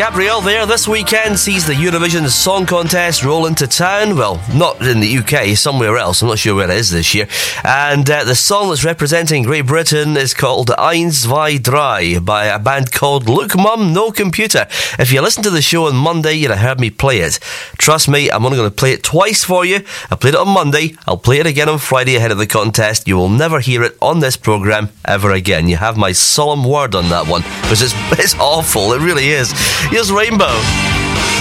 Gabrielle there. This weekend sees the Eurovision Song Contest roll into town. Well, not in the UK, somewhere else. I'm not sure where it is this year. And the song that's representing Great Britain is called Eins, Zwei, Drei by a band called Look Mum, No Computer. If you listen to the show on Monday, you'd have heard me play it. Trust me, I'm only going to play it twice for you. I played it on Monday. I'll play it again on Friday ahead of the contest. You will never hear it on this programme ever again. You have my solemn word on that one, because it's awful. It really is. Here's Rainbow.